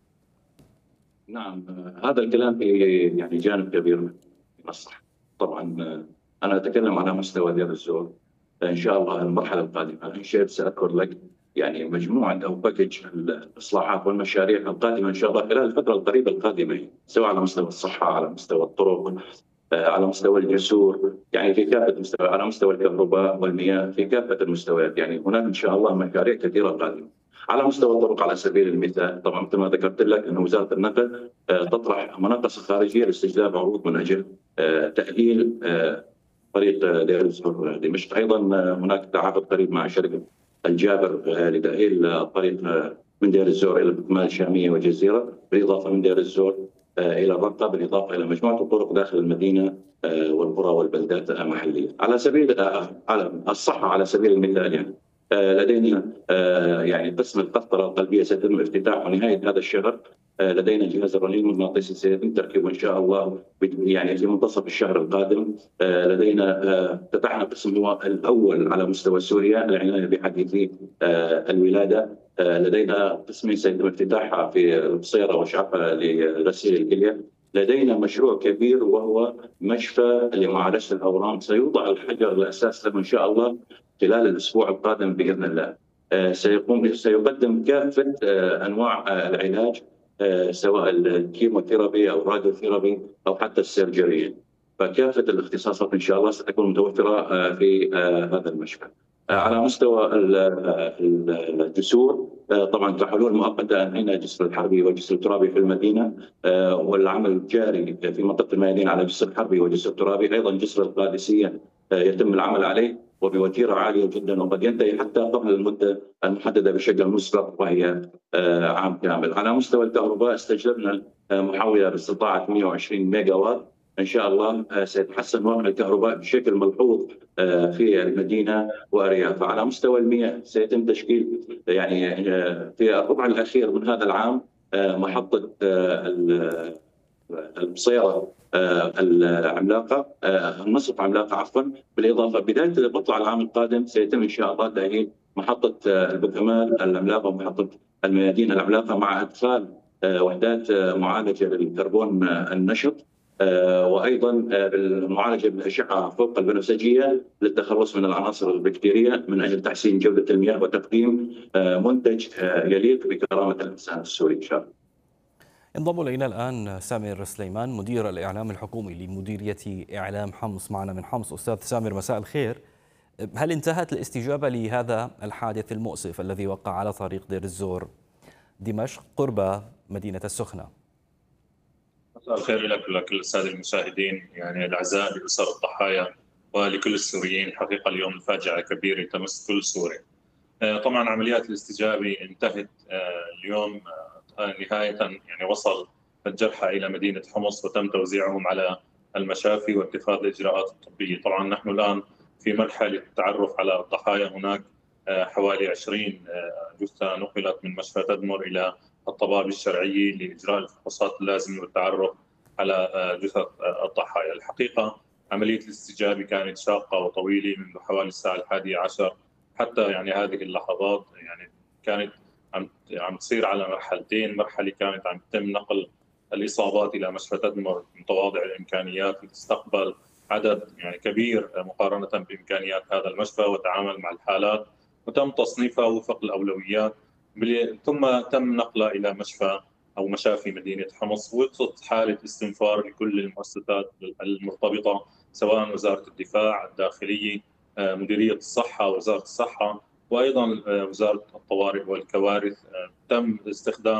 نعم، هذا الكلام في يعني جانب كبير من الصح. طبعا أنا أتكلم على مستوى دير الزور. إن شاء الله المرحلة القادمة إن شئت سأذكر لك يعني مجموعة أو باكج الإصلاحات والمشاريع القادمة إن شاء الله خلال الفترة القريبة القادمة، سواء على مستوى الصحة، على مستوى الطرق، على مستوى الجسور، يعني في كافة مستوى، على مستوى الكهرباء والمياه، في كافة المستويات. يعني هناك إن شاء الله مشاريع كثيرة قادمة. على مستوى الطرق على سبيل المثال، طبعا مثل ما ذكرت لك أن وزارة النقل تطرح مناقصة خارجية لاستجلاب عروض من أجل تأهيل طريق دير الزور دمشق. أيضا هناك تعاقد قريب مع شركة الجابر لتأهيل الطريق من دير الزور إلى بكمال الشامية والجزيرة، بالإضافة من دير الزور إلى الرقة، بالإضافة إلى مجموعة الطرق داخل المدينة والقرى والبلدات محلية. على سبيل على الصحة على سبيل المثال، يعني لدينا يعني قسم القسطرة القلبية سيتم افتتاحه نهاية هذا الشهر. لدينا جهاز الرنين المغناطيسي سيتم تركيبه إن شاء الله يعني في منتصف الشهر القادم. لدينا فتحنا قسم هو الأول على مستوى سوريا العناية بحديثي الولادة. لدينا قسمين سيتم افتتاحها في البصيرة وشعبة لغسيل الكلية. لدينا مشروع كبير وهو مشفى لمعالجة الأورام، سيوضع الحجر الأساس له إن شاء الله خلال الأسبوع القادم بإذن الله. سيقوم سيقدم كافة أنواع العلاج، سواء الكيموثيرابي أو الراديوثيرابي أو حتى السيرجري، فكافة الاختصاصات إن شاء الله ستكون متوفرة في هذا المشفى. على مستوى الجسور، طبعا كحلول مؤقته انهينا الجسر الحربي والجسر الترابي في المدينه، والعمل جاري في منطقه الميادين على الجسر الحربي والجسر الترابي. ايضا جسر القادسيه يتم العمل عليه وبوتيره عاليه جدا، وقد ينتهي حتى قبل المده المحدده بشكل مسبق وهي عام كامل. على مستوى الكهرباء استجلبنا محوله باستطاعه مئة وعشرين ميجا وات. إن شاء الله سيتحسن وضع الكهرباء بشكل ملحوظ في المدينة وأريافها. على مستوى المياه سيتم تشكيل يعني في الربع الأخير من هذا العام محطة البصيرة العملاقة، النصف عملاقة عفوا، بالإضافة بداية مطلع العام القادم سيتم إن شاء الله تأهيل محطة البكمال العملاقة ومحطة الميادين العملاقة مع إدخال وحدات معالجة للكربون النشط، وايضا بالمعالجه بالاشعه فوق البنفسجيه للتخلص من العناصر البكتيريه من اجل تحسين جوده المياه وتقديم منتج يليق بكرامه الانسان السوري ان شاء الله. انضم الينا الان سامر سليمان مدير الاعلام الحكومي لمديريه اعلام حمص، معنا من حمص. استاذ سامر مساء الخير. هل انتهت الاستجابه لهذا الحادث المؤسف الذي وقع على طريق دير الزور دمشق قرب مدينه السخنه؟ مساء الخير لك ولكل الساده المشاهدين، يعني الاعزاء لاسر الضحايا ولكل السوريين. حقيقه اليوم الفاجعه كبيره تمس كل سوريا. طبعا عمليات الاستجابه انتهت اليوم نهايه، يعني وصل الجرحى الى مدينه حمص وتم توزيعهم على المشافي واتخاذ الاجراءات الطبيه. طبعا نحن الان في مرحله التعرف على الضحايا. هناك حوالي عشرين جثه نقلت من مشفى تدمر الى الطبابة الشرعية لإجراء الفحوصات اللازمة والتعرف على جثث الضحايا. الحقيقة عملية الاستجابة كانت شاقة وطويلة منذ حوالي الساعة الحادية عشر حتى يعني هذه اللحظات. يعني كانت عم عم تصير على مرحلتين، مرحلة كانت عم تتم نقل الإصابات إلى مشفى تدمر متواضع الإمكانيات لتستقبل عدد يعني كبير مقارنة بإمكانيات هذا المشفى وتعامل مع الحالات، وتم تصنيفها وفق الأولويات، ثم تم نقلها إلى مشفى أو مشافي مدينة حمص. وقفت حالة استنفار لكل المؤسسات المرتبطة، سواء وزارة الدفاع، الداخلية، مديرية الصحة، وزارة الصحة، وأيضا وزارة الطوارئ والكوارث. تم استخدام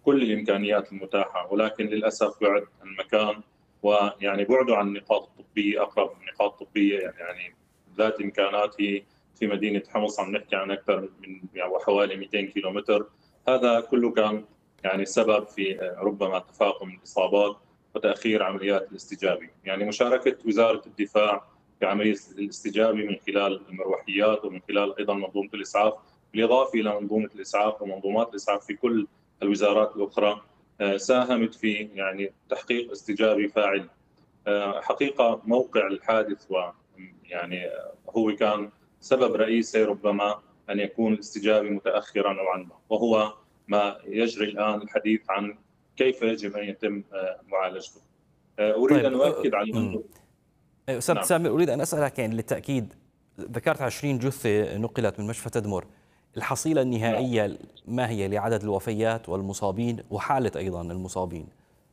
كل الامكانيات المتاحه، ولكن للاسف بعد المكان ويعني بعده عن النقاط الطبيه، اقرب نقاط طبيه يعني ذات امكانات هي في مدينه حمص، عم نحكي عن اكثر من يعني حوالي مئتين كيلومتر. هذا كله كان يعني سبب في ربما تفاقم الاصابات وتاخير عمليات الاستجابه. يعني مشاركه وزاره الدفاع في عمليه الاستجابه من خلال المروحيات ومن خلال ايضا منظومه الاسعاف، بالاضافه الى منظومه الاسعاف ومنظومات الاسعاف في كل الوزارات الاخرى، ساهمت في يعني تحقيق استجابه فاعله. حقيقه موقع الحادث ويعني هو كان سبب رئيسي ربما ان يكون الاستجابه متاخرا نوعا ما، وهو ما يجري الان الحديث عن كيف يجب ان يتم معالجته. اريد طيب. ان اؤكد على انه استاذ نعم. سامر، اريد ان اسالك يعني للتاكيد، ذكرت عشرين جثه نقلت من مشفى تدمر، الحصيله النهائيه نعم. ما هي لعدد الوفيات والمصابين وحاله ايضا المصابين؟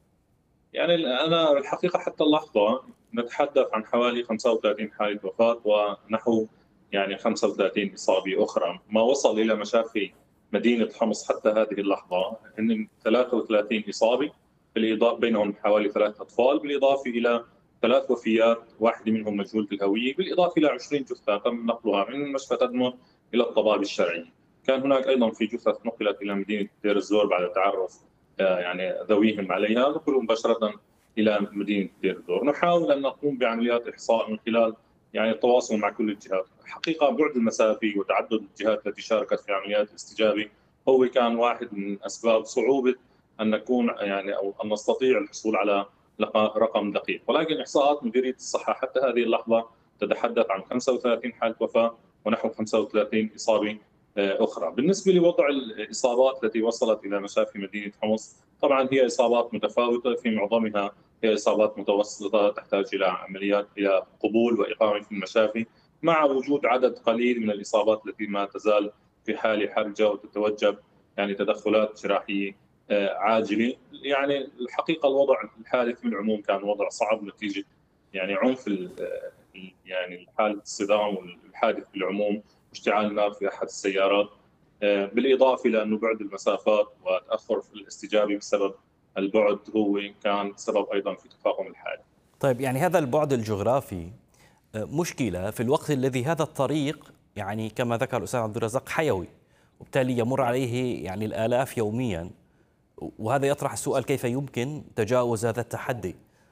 يعني انا الحقيقه حتى اللحظه نتحدث عن حوالي خمسة وثلاثين حاله وفاه ونحو يعني خمسة وثلاثين اصابه اخرى. ما وصل الى مشافي مدينه حمص حتى هذه اللحظه هن ثلاثة وثلاثين اصابه، بالاضافه بينهم حوالي ثلاث اطفال، بالاضافه الى ثلاث وفيات، واحده منهم مجهوله الهويه، بالاضافه الى عشرين جثه تم نقلها من مشفى تدمر الى الطبابه الشرعيه. كان هناك ايضا في جثث نقلت الى مدينه دير الزور بعد تعرف يعني ذويهم عليها، نقلوا مباشره الى مدينه دير الزور. نحاول ان نقوم بعمليات احصاء من خلال يعني التواصل مع كل الجهات. حقيقه بعد المسافي وتعدد الجهات التي شاركت في عمليات الاستجابه هو كان واحد من اسباب صعوبه ان نكون يعني او ان نستطيع الحصول على رقم دقيق، ولكن احصاءات مديريه الصحه حتى هذه اللحظه تتحدث عن خمسة وثلاثين حاله وفاه ونحو خمسة وثلاثين اصابه اخرى. بالنسبه لوضع الاصابات التي وصلت الى مشافي مدينه حمص، طبعا هي اصابات متفاوته، في معظمها هي اصابات متوسطه تحتاج الى عمليات الى قبول واقامه في المشافي، مع وجود عدد قليل من الاصابات التي ما تزال في حاله حرجه وتتوجب يعني تدخلات جراحيه عاجله. يعني الحقيقه الوضع الحادث بالعموم كان وضع صعب نتيجه يعني عنف يعني حاله الصدام والحادث بالعموم واشتعال النار في احد السيارات، بالاضافه الى انه بعد المسافات وتاخر في الاستجابه بسبب البعد هو كان سبب ايضا في تفاقم الحادث. طيب، يعني هذا البعد الجغرافي مشكله في الوقت الذي هذا الطريق يعني كما ذكر الاستاذ عبد الرزاق حيوي، وبالتالي يمر عليه يعني الالاف يوميا، وهذا يطرح السؤال كيف يمكن تجاوز هذا التحدي؟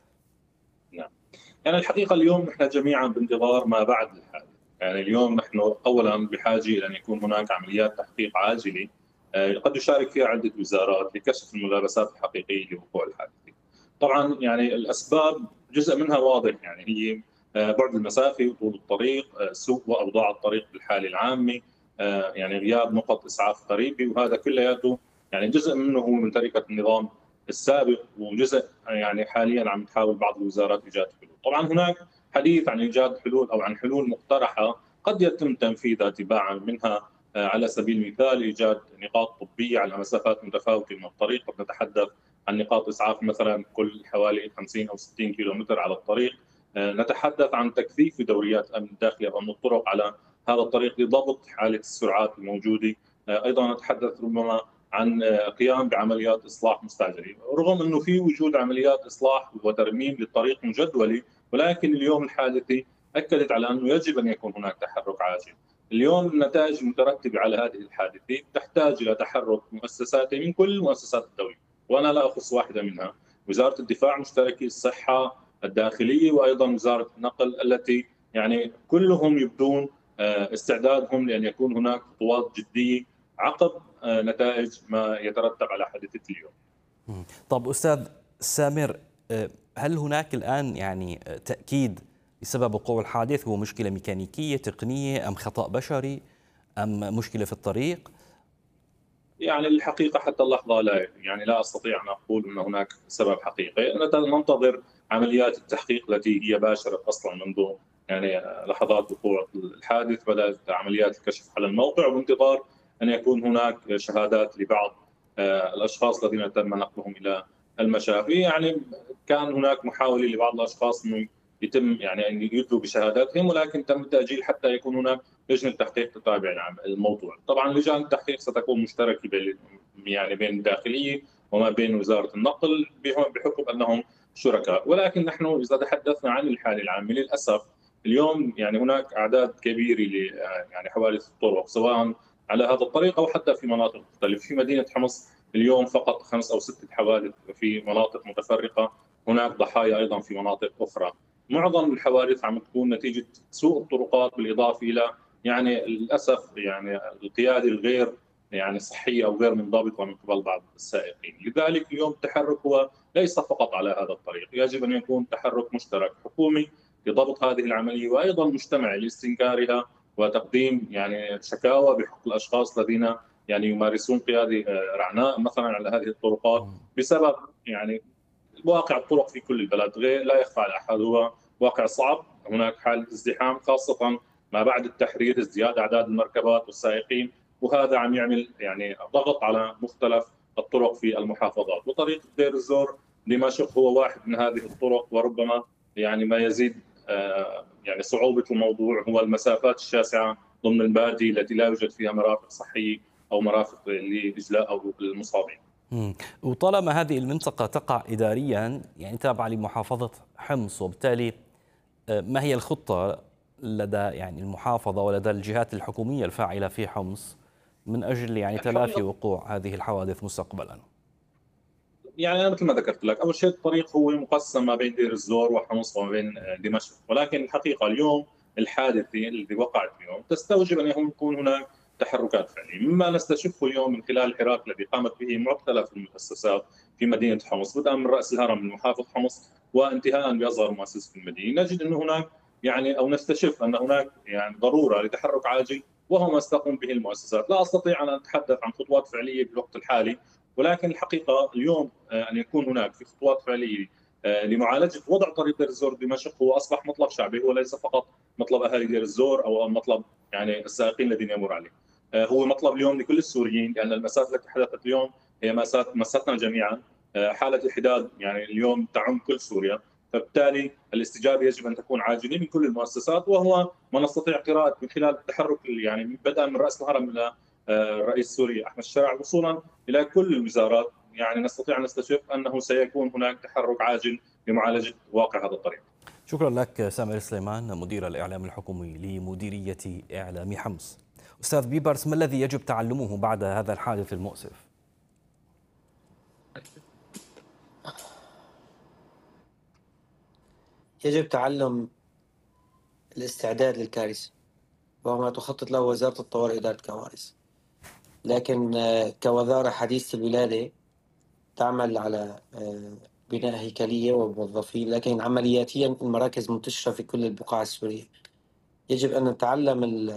نعم. يعني الحقيقه اليوم نحن جميعا بانتظار ما بعد الحادث. يعني اليوم نحن اولا بحاجه الى ان يكون هناك عمليات تحقيق عاجله قد يشارك فيها عده وزارات لكشف الملابسات الحقيقيه لوقوع الحادث. طبعا يعني الاسباب جزء منها واضح، يعني هي بعد المسافه وطول الطريق، سوء واوضاع الطريق بالحاله العامه، يعني غياب نقط اسعاف قريبه، وهذا كلياته يعني جزء منه هو من تركه النظام السابق، وجزء يعني حاليا عم تحاول بعض الوزارات ايجاد حلول. طبعا هناك حديث عن ايجاد حلول او عن حلول مقترحه قد يتم تنفيذها تباعا، منها على سبيل المثال ايجاد نقاط طبيه على مسافات متفاوته من الطريق، قد نتحدث عن نقاط اسعاف مثلا كل حوالي خمسين او ستين كيلومتر على الطريق. نتحدث عن تكثيف دوريات امن داخلي او امن الطرق على هذا الطريق لضبط حاله السرعات الموجوده. ايضا نتحدث ربما عن قيام بعمليات اصلاح مستعجله، رغم انه في وجود عمليات اصلاح وترميم للطريق مجدوله، ولكن اليوم الحادثه اكدت على انه يجب ان يكون هناك تحرك عاجل. اليوم النتائج المترتبه على هذه الحادثه تحتاج الى تحرك مؤسسات من كل مؤسسات الدوله، وانا لا اخص واحده منها، وزاره الدفاع مشتركه، الصحه، الداخليه، وايضا وزاره النقل، التي يعني كلهم يبدون استعدادهم لان يكون هناك خطوات جديه عقب نتائج ما يترتب على حادثه اليوم. طب استاذ سامر، هل هناك الان يعني تاكيد بسبب وقوع الحادث هو مشكله ميكانيكيه تقنيه ام خطا بشري ام مشكله في الطريق؟ يعني الحقيقه حتى اللحظه لا يعني لا استطيع ان اقول ان هناك سبب حقيقي، ننتظر عمليات التحقيق التي هي باشرت اصلا منذ يعني لحظات وقوع الحادث، بدات عمليات الكشف على الموقع، وبانتظار ان يكون هناك شهادات لبعض الاشخاص الذين تم نقلهم الى المشافي. يعني كان هناك محاوله لبعض الاشخاص انه يتم يعني ان يدلوا بشهاداتهم، ولكن تم التاجيل حتى يكون هناك لجنه تحقيق تتابع الموضوع. طبعا لجان التحقيق ستكون مشتركه بين يعني بين الداخليه وما بين وزارة النقل بحكم أنهم شركاء. ولكن نحن إذا تحدثنا عن الحالة العامة للأسف اليوم يعني هناك أعداد كبيرة ل يعني حوادث الطرق سواء على هذا الطريق أو حتى في مناطق مختلفة. في مدينة حمص اليوم فقط خمس أو ستة حوادث في مناطق متفرقة، هناك ضحايا أيضا في مناطق أخرى. معظم الحوادث عم تكون نتيجة سوء الطرقات بالإضافة إلى يعني للأسف يعني القيادة الغير يعني صحية أو غير منضبطة من قبل بعض السائقين. لذلك اليوم التحرك هو ليس فقط على هذا الطريق، يجب أن يكون تحرك مشترك حكومي لضبط هذه العملية وأيضا مجتمعي لاستنكارها وتقديم يعني شكاوى بحق الأشخاص الذين يعني يمارسون قيادة رعناء مثلا على هذه الطرقات بسبب يعني واقع الطرق في كل البلد غير لا يخفى على أحد، هو واقع صعب. هناك حالة ازدحام خاصة ما بعد التحرير، ازدياد أعداد المركبات والسائقين، وهذا عم يعمل يعني ضغط على مختلف الطرق في المحافظات. وطريق دير الزور دمشق هو واحد من هذه الطرق، وربما يعني ما يزيد يعني صعوبة الموضوع هو المسافات الشاسعة ضمن البادية التي لا يوجد فيها مرافق صحية أو مرافق لإجلاء أو المصابين. وطالما هذه المنطقة تقع إداريا يعني تابعة لمحافظة حمص، وبالتالي ما هي الخطة لدى يعني المحافظة ولدى الجهات الحكومية الفاعلة في حمص من أجل يعني تلافي وقوع هذه الحوادث مستقبلا؟ يعني أنا مثل ما ذكرت لك، أول شيء الطريق هو مقسم ما بين دير الزور وحمص وما بين دمشق، ولكن الحقيقة اليوم الحادثة التي وقعت اليوم تستوجب أن يكون هناك تحركات فعلية، مما نستشفه اليوم من خلال الحراك الذي قامت به مختلف المؤسسات في مدينة حمص، بدءا من رأس الهرم من محافظ حمص وانتهاء بأصغر مؤسسة في المدينة. نجد أن هناك يعني أو نستشف أن هناك يعني ضرورة لتحرك عاجل، وهو ما تقوم به المؤسسات. لا أستطيع أن أتحدث عن خطوات فعلية بالوقت الحالي، ولكن الحقيقة اليوم أن يكون هناك في خطوات فعلية لمعالجة وضع طريق دير الزور دمشق هو أصبح مطلب شعبي، هو ليس فقط مطلب أهالي دير الزور أو مطلب يعني السائقين الذين يمر عليه، هو مطلب اليوم لكل السوريين، لأن المأساة التي حدثت اليوم هي مأساة مستنا جميعا. حالة الحداد يعني اليوم تعم كل سوريا، فبالتالي الاستجابة يجب أن تكون عاجلة من كل المؤسسات، وهو ما نستطيع قراءة من خلال التحرك يعني بدءا من رأس الهرم إلى الرئيس السوري أحمد الشرع وصولا إلى كل الوزارات. يعني نستطيع أن نستشف أنه سيكون هناك تحرك عاجل لمعالجة واقع هذا الطريق. شكرا لك سامر سليمان مدير الإعلام الحكومي لمديرية إعلام حمص. أستاذ بيبرس، ما الذي يجب تعلمه بعد هذا الحادث المؤسف؟ يجب تعلم الاستعداد للكارثة، وهو ما تخطط له وزارة الطوارئ إدارة الكوارث. لكن كوزارة حديثة الولادة تعمل على بناء هيكلية وموظفين، لكن عملياتيا المراكز منتشرة في كل البقاع السورية. يجب أن نتعلم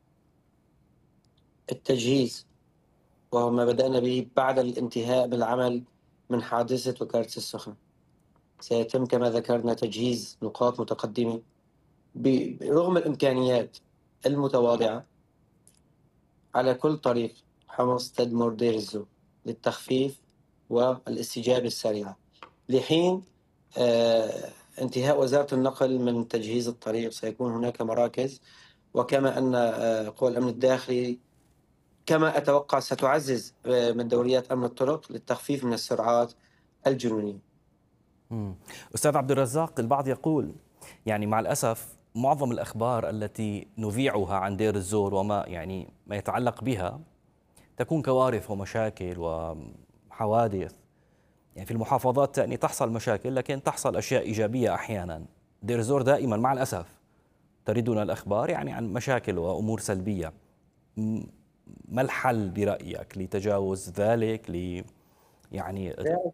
التجهيز، وهو ما بدأنا به بعد الانتهاء بالعمل من حادثة وكالة السخنة. سيتم كما ذكرنا تجهيز نقاط متقدمة برغم الإمكانيات المتواضعة على كل طريق حمص تدمر دير الزور للتخفيف والاستجابة السريعة لحين آه انتهاء وزارة النقل من تجهيز الطريق. سيكون هناك مراكز، وكما أن آه قوى الأمن الداخلي كما أتوقع ستعزز آه من دوريات أمن الطرق للتخفيف من السرعات الجنونية. أستاذ عبد الرزاق، البعض يقول يعني مع الأسف معظم الأخبار التي نذيعها عن دير الزور وما يعني ما يتعلق بها تكون كوارث ومشاكل وحوادث. يعني في المحافظات يعني تحصل مشاكل لكن تحصل أشياء إيجابية أحيانا. دير الزور دائما مع الأسف تردنا الأخبار يعني عن مشاكل وأمور سلبية. ما الحل برأيك لتجاوز ذلك؟ ل يعني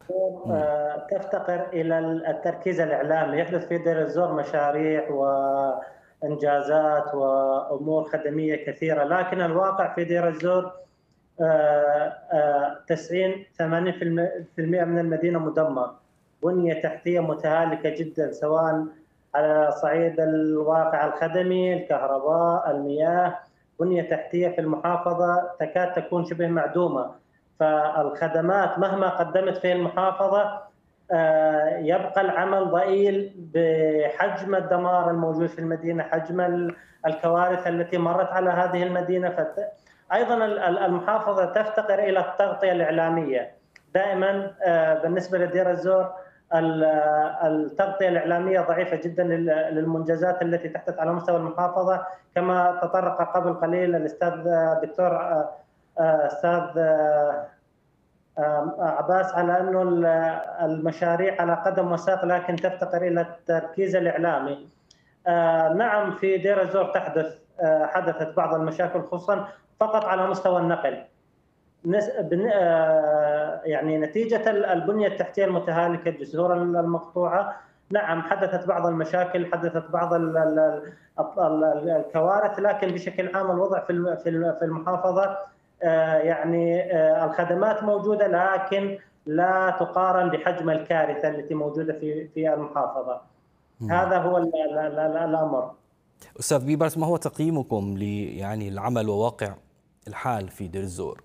تفتقر إلى التركيز الإعلامي. يحدث في دير الزور مشاريع وإنجازات وأمور خدمية كثيرة، لكن الواقع في دير الزور تسعين ثمانين بالمئة من المدينة مدمر، بنية تحتية متهالكة جدا، سواء على صعيد الواقع الخدمي، الكهرباء، المياه. بنية تحتية في المحافظة تكاد تكون شبه معدومة، فالخدمات مهما قدمت في المحافظة يبقى العمل ضئيل بحجم الدمار الموجود في المدينة، حجم الكوارث التي مرت على هذه المدينة. فت... أيضا المحافظة تفتقر إلى التغطية الإعلامية. دائما بالنسبة لدير الزور التغطية الإعلامية ضعيفة جدا للمنجزات التي تحدث على مستوى المحافظة، كما تطرق قبل قليل الأستاذ الدكتور أستاذ عباس على أنه المشاريع على قدم وساق لكن تفتقر إلى التركيز الإعلامي. نعم في دير الزور تحدث حدثت بعض المشاكل خصوصا فقط على مستوى النقل، يعني نتيجة البنية التحتية المتهالكة، الجسور المقطوعة. نعم حدثت بعض المشاكل، حدثت بعض الكوارث، لكن بشكل عام الوضع في المحافظة يعني الخدمات موجودة لكن لا تقارن بحجم الكارثة التي موجودة في في المحافظة. هذا هو الأمر. أستاذ بيبرس، ما هو تقييمكم ل يعني العمل وواقع الحال في دير الزور؟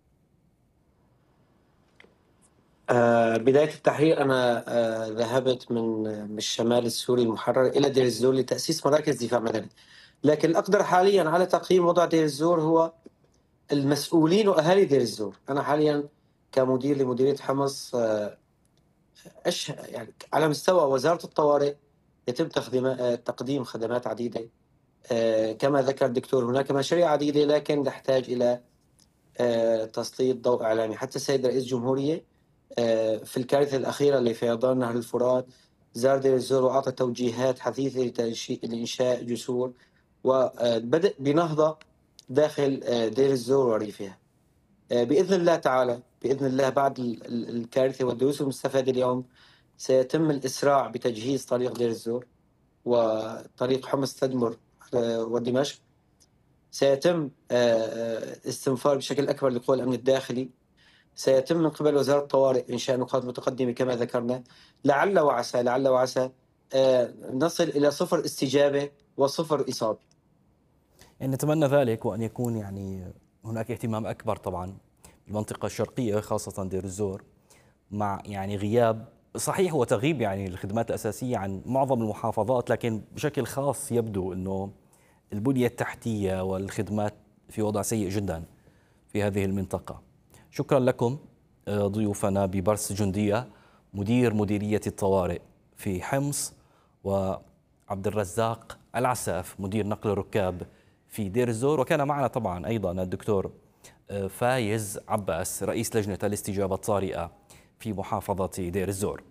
آه بداية التحرير أنا آه ذهبت من من الشمال السوري المحرر إلى دير الزور لتأسيس مراكز دفاع مدني، لكن الأقدر حاليا على تقييم وضع دير الزور هو المسؤولين وأهالي دير الزور. أنا حاليا كمدير لمديرية حمص آه أش يعني على مستوى وزارة الطوارئ يتم تقديم خدمات عديدة، آه كما ذكر الدكتور هناك مشاريع عديدة، لكن نحتاج إلى آه تسليط ضوء إعلامي. حتى السيد رئيس الجمهورية في الكارثة الأخيرة لفيضان نهر الفرات زار دير الزور وأعطى توجيهات حثيثة لإنشاء جسور وبدأ بنهضة داخل دير الزور وريفها. بإذن الله تعالى، بإذن الله بعد الكارثة والدروس المستفادة اليوم سيتم الإسراع بتجهيز طريق دير الزور وطريق حمص تدمر ودمشق. سيتم استنفار بشكل أكبر لقوى الأمن الداخلي. سيتم من قبل وزارة الطوارئ إنشاء نقاط متقدمة كما ذكرنا، لعل وعسى لعل وعسى نصل إلى صفر استجابة وصفر إصابة. يعني نتمنى ذلك، وأن يكون يعني هناك اهتمام أكبر طبعا بالمنطقة الشرقية خاصة دير الزور، مع يعني غياب صحيح وتغيب يعني الخدمات الأساسية عن معظم المحافظات، لكن بشكل خاص يبدو أنه البنية التحتية والخدمات في وضع سيء جدا في هذه المنطقة. شكرا لكم ضيوفنا بيبرس جندية مدير مديرية الطوارئ في حمص، وعبد الرزاق العساف مدير نقل الركاب في دير الزور، وكان معنا طبعا أيضا الدكتور فايز عباس رئيس لجنة الاستجابة الطارئة في محافظة دير الزور.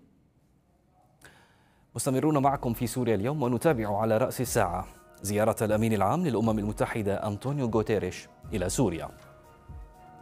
مستمرون معكم في سوريا اليوم، ونتابع على رأس الساعة زيارة الأمين العام للأمم المتحدة أنطونيو غوتيريش إلى سوريا.